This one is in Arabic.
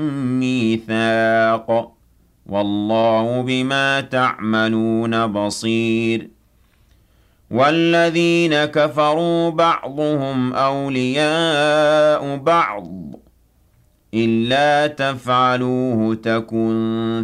ميثاق والله بما تعملون بصير والذين كفروا بعضهم أولياء بعض إلا تفعلوه تكن